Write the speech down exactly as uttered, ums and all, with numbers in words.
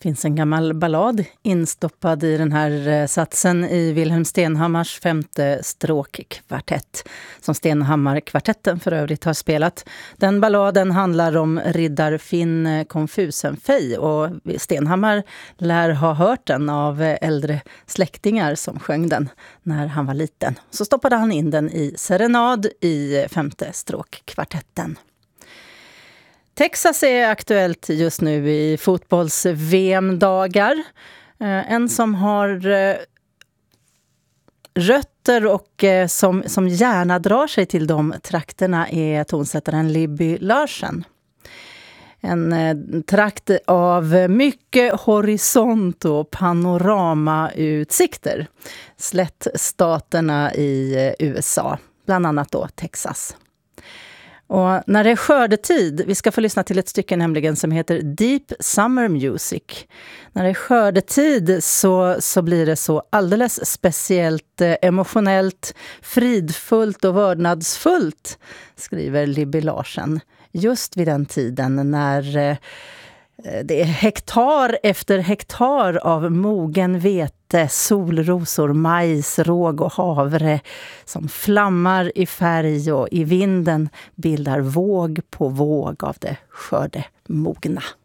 finns en gammal ballad instoppad i den här satsen i Wilhelm Stenhammars femte stråkkvartett, som Stenhammar-kvartetten för övrigt har spelat. Den balladen handlar om riddar Finn Confusenfej, och Stenhammar lär ha hört den av äldre släktingar som sjöng den när han var liten. Så stoppade han in den i serenad i femte stråkkvartetten. Texas är aktuellt just nu i fotbolls-V M-dagar. En som har rötter och som, som gärna drar sig till de trakterna är tonsättaren Libby Larsen. En trakt av mycket horisont och panoramautsikter. Slättstaterna i U S A, bland annat då Texas. Och när det är skördetid, vi ska få lyssna till ett stycke nämligen som heter Deep Summer Music. När det är skördetid så, så blir det så alldeles speciellt eh, emotionellt, fridfullt och vördnadsfullt, skriver Libby Larsen. Just vid den tiden när eh, det är hektar efter hektar av mogen vete, solrosor, majs, råg och havre som flammar i färg och i vinden bildar våg på våg av det skördemogna.